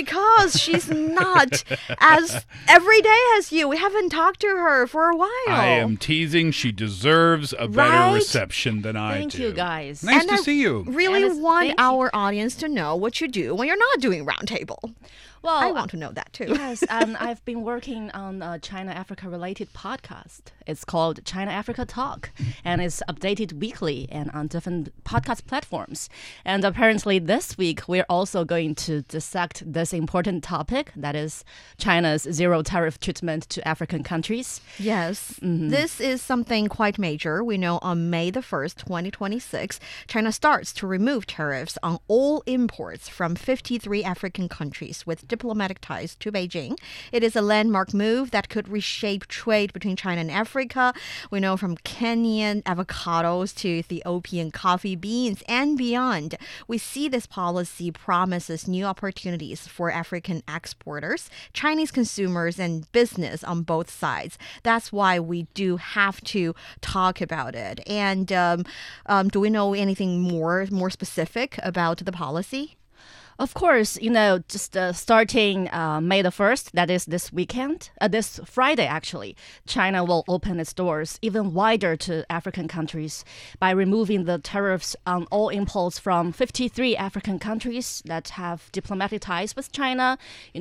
because she's not as everyday as you. We haven't talked to her for a while. I am teasing. She deserves a better reception than I do. Thank you, guys. Nice to see you. Really want our audience to know what you do when you're not doing Roundtable. Well, I want to know that too. Yes, I've been working on a China-Africa related podcast. It's called China-Africa Talk, and it's updated weekly and on different podcast platforms. And apparently this week, we're also going to dissect this important topic, that is China's zero tariff treatment to African countries. Yes, this is something quite major. We know on May the 1st, 2026, China starts to remove tariffs on all imports from 53 African countries with diplomatic ties to Beijing. It is a landmark move that could reshape trade between China and Africa. We know from Kenyan avocados to Ethiopian coffee beans and beyond. We see this policy promises new opportunities for African exporters, Chinese consumers, and business on both sides. That's why we do have to talk about it. And do we know anything more specific about the policy? Of course, just starting May the 1st, that is this weekend, this Friday actually, China will open its doors even wider to African countries by removing the tariffs on all imports from 53 African countries that have diplomatic ties with China.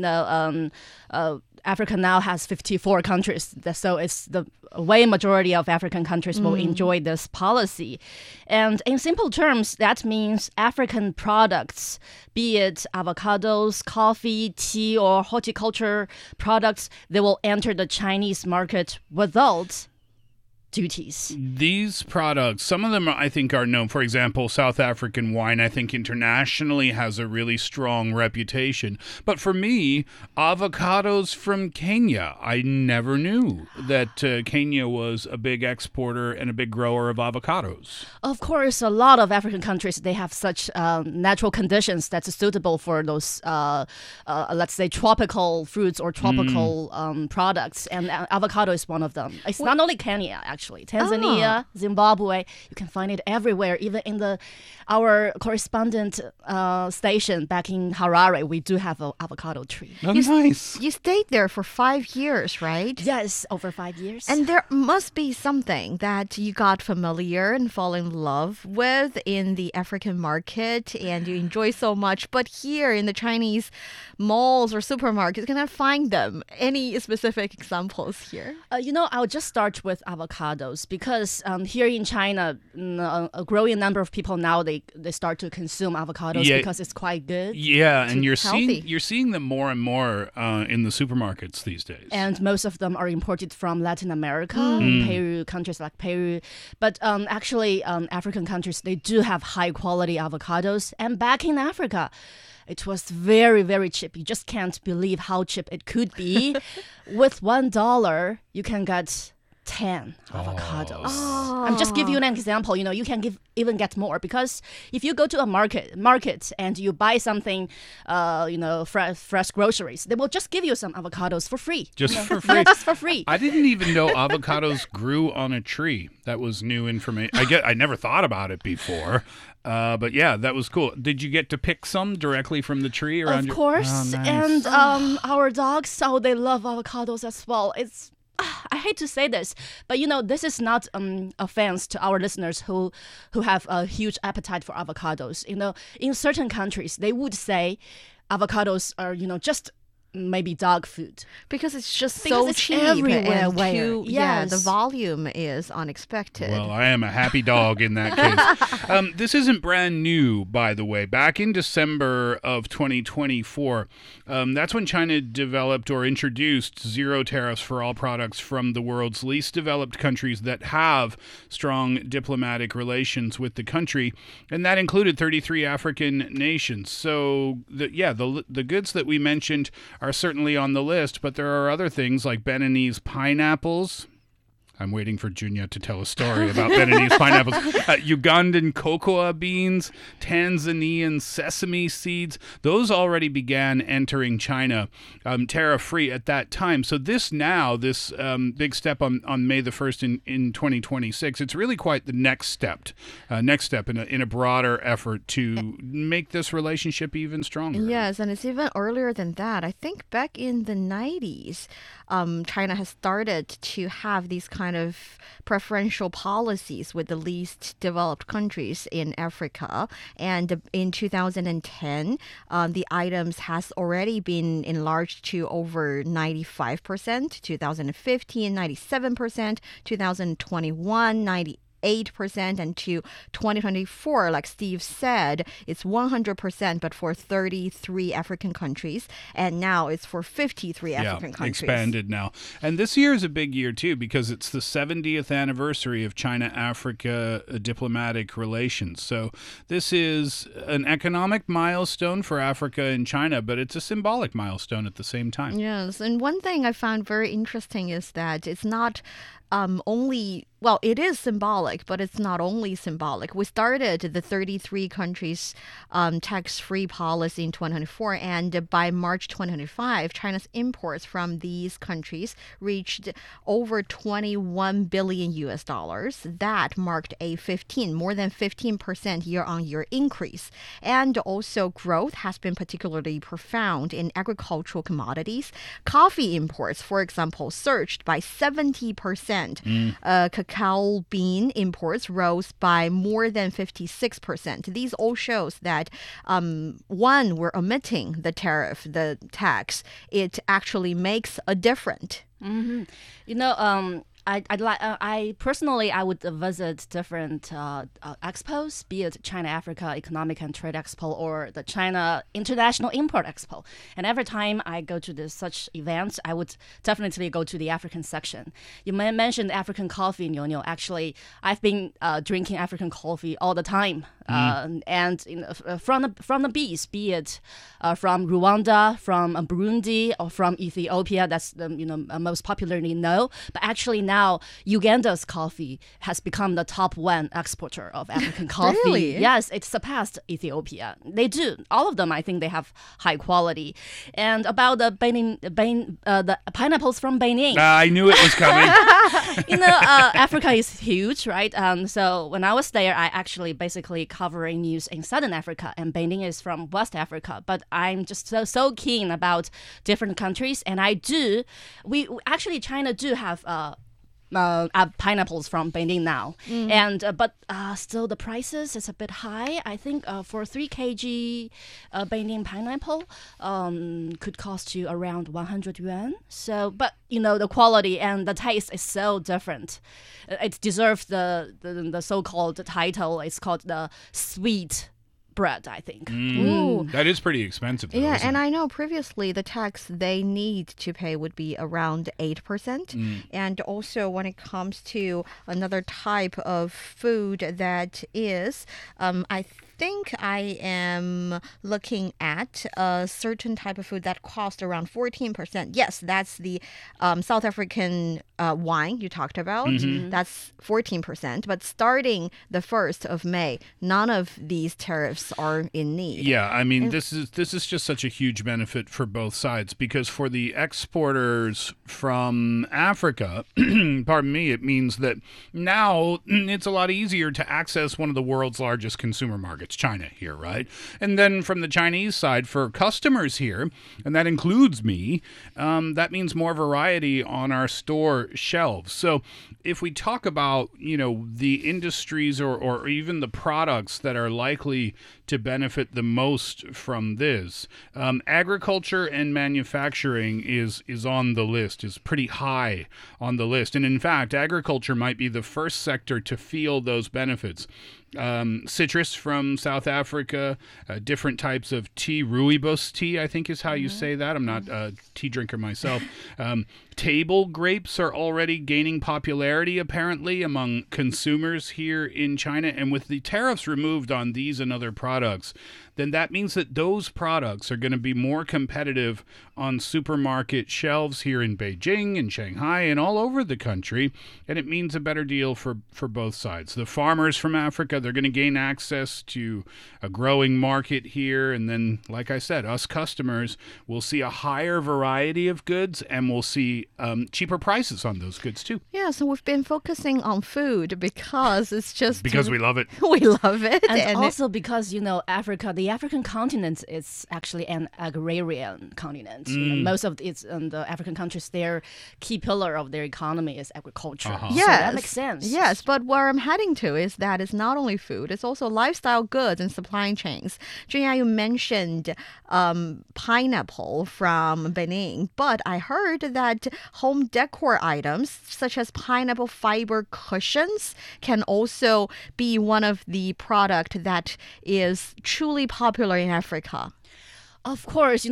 Africa now has 54 countries, so it's the way majority of African countries will enjoy this policy. And in simple terms, that means African products, be it avocados, coffee, tea, or horticulture products, they will enter the Chinese market without duties. These products, some of them I think are known. For example, South African wine, I think internationally has a really strong reputation. But for me, avocados from Kenya, I never knew that Kenya was a big exporter and a big grower of avocados. Of course, a lot of African countries, they have such natural conditions that's suitable for those, let's say, tropical fruits or tropical products. And avocado is one of them. It's not only Kenya, actually. Tanzania, Zimbabwe, you can find it everywhere. Even in our correspondent station back in Harare, we do have an avocado tree. Oh, nice. You stayed there for 5 years, right? Yes, over 5 years. And there must be something that you got familiar and fall in love with in the African market and you enjoy so much. But here in the Chinese malls or supermarkets, you cannot find them. Any specific examples here? I'll just start with avocados because here in China, a growing number of people now, they start to consume avocados because it's quite good. Yeah, and you're seeing them more and more in the supermarkets these days. And most of them are imported from Latin America, Peru, countries like Peru. But actually, African countries, they do have high quality avocados. And back in Africa, it was very, very cheap. You just can't believe how cheap it could be. With $1, you can get 10 avocados. Oh. I'm just giving you an example. You can even get more because if you go to a market and you buy something, fresh groceries, they will just give you some avocados for free. Just for free. Yeah, just for free. I didn't even know avocados grew on a tree. That was new information. I never thought about it before. But yeah, that was cool. Did you get to pick some directly from the tree around Of course. Oh, nice. And our dogs, they love avocados as well. I hate to say this, but this is not offense to our listeners who have a huge appetite for avocados. In certain countries, they would say avocados are, just maybe dog food. Because it's just because so it's cheap. everywhere. And Yes. the volume is unexpected. Well, I am a happy dog in that case. This isn't brand new, by the way. Back in December of 2024, that's when China developed or introduced zero tariffs for all products from the world's least developed countries that have strong diplomatic relations with the country. And that included 33 African nations. So, the goods that we mentioned are certainly on the list, but there are other things like Beninese pineapples, I'm waiting for Junya to tell a story about Beninese pineapples. Ugandan cocoa beans, Tanzanian sesame seeds, those already began entering China tariff-free at that time. So this big step on May the 1st in 2026, it's really quite the next step in a broader effort to make this relationship even stronger. Yes, and it's even earlier than that. I think back in the 90s, China has started to have these kind of preferential policies with the least developed countries in Africa. And in 2010, the items has already been enlarged to over 95%, 2015, 97%, 2021, 8%, and to 2024, like Steve said, it's 100%, but for 33 African countries, and now it's for 53 African countries. Expanded now. And this year is a big year, too, because it's the 70th anniversary of China-Africa diplomatic relations. So this is an economic milestone for Africa and China, but it's a symbolic milestone at the same time. Yes, and one thing I found very interesting is that it's not only, well, it is symbolic, but it's not only symbolic. We started the 33 countries tax-free policy in 2024, and by March 2025, China's imports from these countries reached over 21 billion US dollars. That marked a more than 15% year-on-year increase. And also growth has been particularly profound in agricultural commodities. Coffee imports, for example, surged by 70%. Cacao bean imports rose by more than 56%. These all shows that one, we're omitting the tax. It actually makes a difference. Mm-hmm. You know, I personally would visit different expos, be it China Africa Economic and Trade Expo or the China International Import Expo. And every time I go to such events, I would definitely go to the African section. You mentioned African coffee, Niu. Actually, I've been drinking African coffee all the time. And from the bees, be it from Rwanda, from Burundi, or from Ethiopia, that's the most popularly known. But actually now Uganda's coffee has become the top one exporter of African coffee. Really? Yes, it surpassed Ethiopia. They do. All of them, I think, they have high quality. And about the the pineapples from Benin. I knew it was coming. Africa is huge, right? So when I was there, I actually basically covering news in Southern Africa, and Benin is from West Africa. But I'm just so keen about different countries, and China do have pineapples from Benin now, and but still the prices is a bit high. I think for 3 kg Benin pineapple could cost you around 100 yuan. So, but the quality and the taste is so different. It deserves the so-called title. It's called the sweet bread, I think. Ooh. That is pretty expensive, though, Yeah, isn't and it? I know previously the tax they need to pay would be around 8%. And also when it comes to another type of food that is, I think I am looking at a certain type of food that cost around 14%. Yes, that's the South African wine you talked about. That's 14%. But starting the 1st of May, none of these tariffs are in need. Yeah, I mean, this is just such a huge benefit for both sides, because for the exporters from Africa, pardon me, it means that now it's a lot easier to access one of the world's largest consumer markets, China here, right? And then from the Chinese side, for customers here, and that includes me, that means more variety on our store shelves. So if we talk about, the industries or even the products that are likely to benefit the most from this, agriculture and manufacturing is on the list, is pretty high on the list. And in fact, agriculture might be the first sector to feel those benefits. Citrus from South Africa, different types of tea, rooibos tea, I think is how you say that. I'm not a tea drinker myself. Table grapes are already gaining popularity, apparently, among consumers here in China. And with the tariffs removed on these and other products, then that means that those products are going to be more competitive on supermarket shelves here in Beijing and Shanghai and all over the country, and it means a better deal for both sides. The farmers from Africa, they're going to gain access to a growing market here, and then, like I said, us customers will see a higher variety of goods, and we'll see cheaper prices on those goods too. Yeah, so we've been focusing on food because it's just... Because we love it. We love it. And also because, Africa, the African continent is actually an agrarian continent. Most of the African countries, their key pillar of their economy is agriculture. So that makes sense. Yes, but where I'm heading to is that it's not only food, it's also lifestyle goods and supply chains. Junya, you mentioned pineapple from Benin, but I heard that home decor items such as pineapple fiber cushions can also be one of the product that is truly popular in Africa. Of course,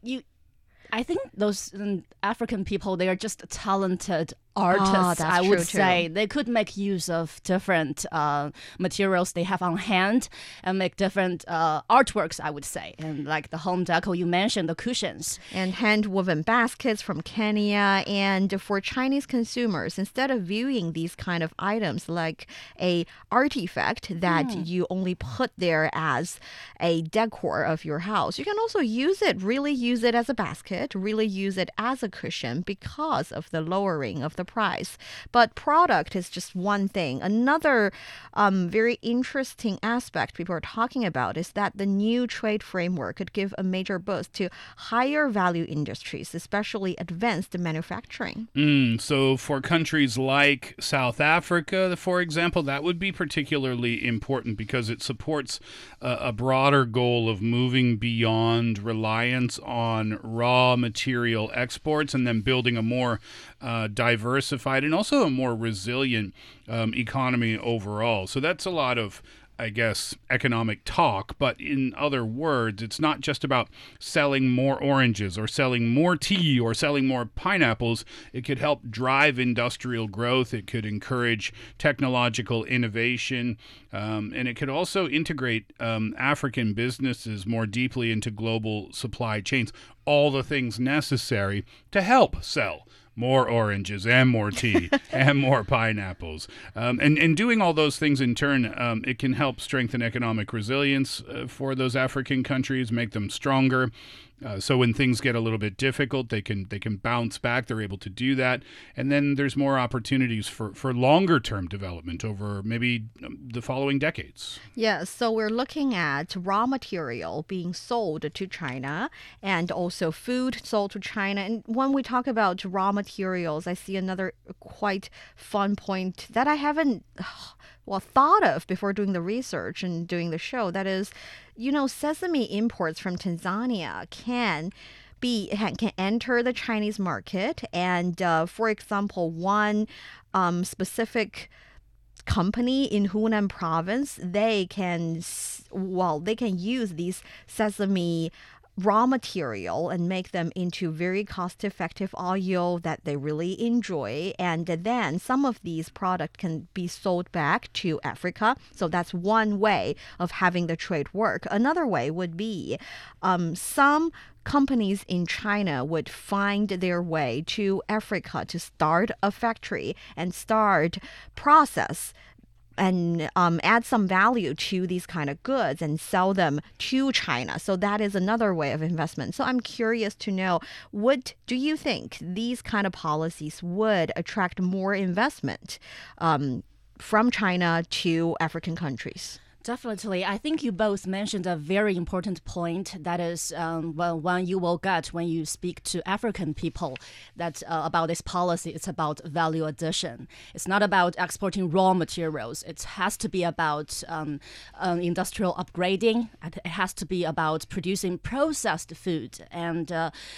I think those African people, they are just talented artists, I would say. They could make use of different materials they have on hand and make different artworks, I would say. And like the home decor you mentioned, the cushions. And hand-woven baskets from Kenya. And for Chinese consumers, instead of viewing these kind of items like a artifact that you only put there as a decor of your house, you can also really use it as a basket, really use it as a cushion because of the lowering of the price. But product is just one thing. Another very interesting aspect people are talking about is that the new trade framework could give a major boost to higher value industries, especially advanced manufacturing. So for countries like South Africa, for example, that would be particularly important because it supports a broader goal of moving beyond reliance on raw material exports and then building a more diversified and also a more resilient economy overall. So that's a lot of, I guess, economic talk, but in other words, it's not just about selling more oranges or selling more tea or selling more pineapples. It could help drive industrial growth. It could encourage technological innovation, and it could also integrate African businesses more deeply into global supply chains. All the things necessary to help sell more oranges and more tea and more pineapples. And doing all those things in turn, it can help strengthen economic resilience for those African countries, make them stronger. So when things get a little bit difficult, they can bounce back. They're able to do that. And then there's more opportunities for longer term development over maybe the following decades. Yes, so we're looking at raw material being sold to China and also food sold to China. And when we talk about raw materials, I see another quite fun point that I haven't thought of before doing the research and doing the show. That is, sesame imports from Tanzania can enter the Chinese market. And for example, one specific company in Hunan province, they can use these sesame raw material and make them into very cost-effective oil that they really enjoy. And then some of these products can be sold back to Africa. So that's one way of having the trade work. Another way would be some companies in China would find their way to Africa to start a factory and start process and add some value to these kind of goods and sell them to China. So that is another way of investment. So I'm curious to know, do you think these kind of policies would attract more investment from China to African countries? Definitely. I think you both mentioned a very important point. That is, one you will get when you speak to African people that about this policy. It's about value addition. It's not about exporting raw materials. It has to be about industrial upgrading. It has to be about producing processed food. And,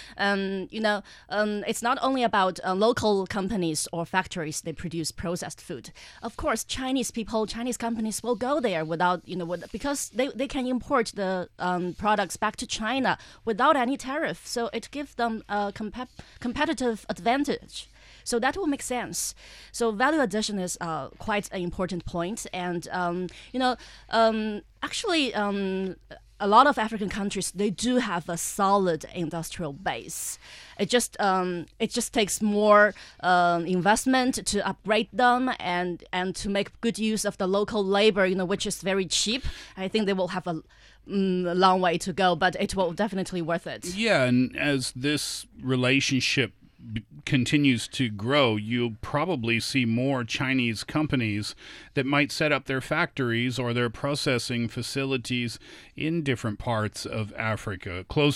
it's not only about local companies or factories, they produce processed food. Of course, Chinese companies will go there because they can import the products back to China without any tariff. So it gives them a competitive advantage. So that will make sense. So value addition is quite an important point. And, a lot of African countries, they do have a solid industrial base. It just takes more investment to upgrade them and to make good use of the local labor, which is very cheap. I think they will have a long way to go, but it will definitely worth it. Yeah, and as this relationship continues to grow, you'll probably see more Chinese companies that might set up their factories or their processing facilities in different parts of Africa, close